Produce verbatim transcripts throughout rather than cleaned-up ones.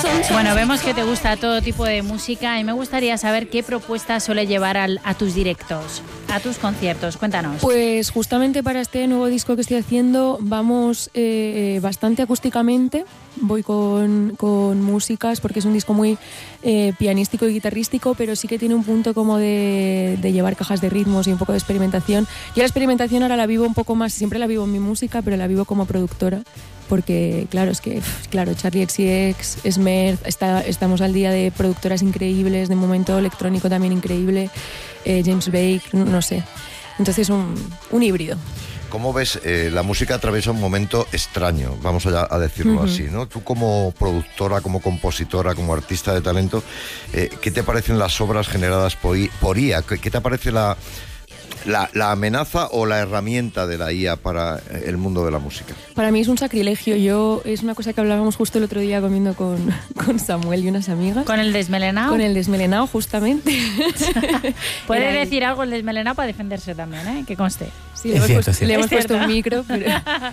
Bueno, vemos que te gusta todo tipo de música y me gustaría saber qué propuestas suele llevar al, a tus directos, a tus conciertos. Cuéntanos. Pues justamente para este nuevo disco que estoy haciendo vamos eh, bastante acústicamente. Voy con, con músicas porque es un disco muy eh, pianístico y guitarrístico, pero sí que tiene un punto como de, de llevar cajas de ritmos y un poco de experimentación. Yo la experimentación ahora la vivo un poco más, siempre la vivo en mi música, pero la vivo como productora. Porque, claro, es que, claro, Charli X C X, Smurf, está, estamos al día de productoras increíbles, de momento electrónico también increíble, eh, James Blake, no sé. Entonces, un, un híbrido. ¿Cómo ves? Eh, la música atraviesa un momento extraño, vamos a, a decirlo uh-huh. así, ¿no? Tú como productora, como compositora, como artista de talento, eh, ¿qué te parecen las obras generadas por, por I A? ¿Qué, qué te parece la... La, la amenaza o la herramienta de la I A para el mundo de la música? Para mí es un sacrilegio. Yo es una cosa que hablábamos justo el otro día comiendo con, con Samuel y unas amigas. ¿Con el desmelenado? Con el desmelenado, justamente. Puede Era decir algo el desmelenado para defenderse también, ¿eh? Que conste. Sí, le hemos, cierto, puesto, le hemos puesto un micro. Pero,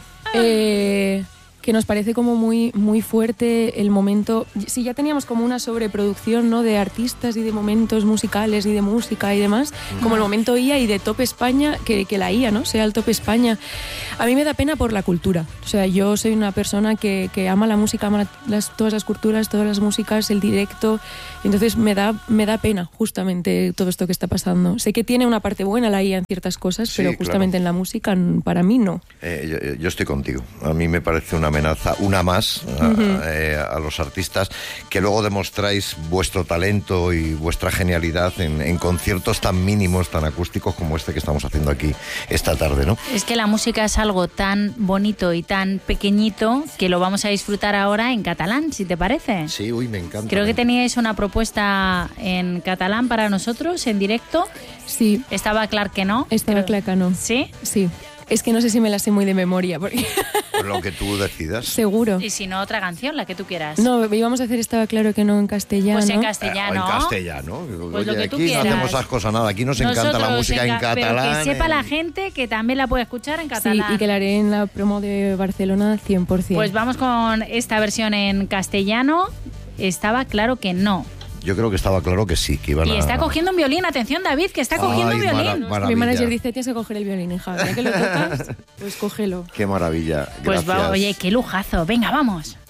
eh, que nos parece como muy, muy fuerte el momento. Sí, ya teníamos como una sobreproducción, ¿no?, de artistas y de momentos musicales y de música y demás, uh-huh. como el momento I A y de Top España, que, que la I A, ¿no?, sea el Top España. A mí me da pena por la cultura. O sea, yo soy una persona que, que ama la música, ama las, todas las culturas, todas las músicas, el directo. Entonces me da, me da pena justamente todo esto que está pasando. Sé que tiene una parte buena la I A en ciertas cosas, sí, pero justamente claro. en la música, para mí no. Eh, yo, yo estoy contigo. A mí me parece una amenaza, una más a, uh-huh. eh, a los artistas, que luego demostráis vuestro talento y vuestra genialidad en, en conciertos tan mínimos, tan acústicos como este que estamos haciendo aquí esta tarde, ¿no? Es que la música es algo tan bonito y tan pequeñito que lo vamos a disfrutar ahora en catalán, si te parece. Sí, uy, me encanta. Creo que teníais una propuesta en catalán para nosotros, en directo. Sí. Estaba clar que no. Estaba clar que no. ¿Sí? Sí. Es que no sé si me la sé muy de memoria. Porque... Por lo que tú decidas. Seguro. Y si no, otra canción, la que tú quieras. No, íbamos a hacer Estaba claro que no en castellano. Pues en castellano. Eh, en castellano. Pues Oye, lo que tú aquí quieras. no hacemos esas cosas nada. Aquí nos Nosotros encanta la música en, en catalán. Pero que sepa en... la gente que también la puede escuchar en catalán. Sí, y que la haré en la promo de Barcelona cien por ciento. Pues vamos con esta versión en castellano. Estaba claro que no. Yo creo que estaba claro que sí, que iban y a... Y está cogiendo un violín, atención David, que está Ay, cogiendo un violín. Mara- Mi manager dice, tienes que coger el violín, hija. Ya que lo tocas, pues cógelo. Qué maravilla, Pues gracias. va, oye, qué lujazo. Venga, vamos.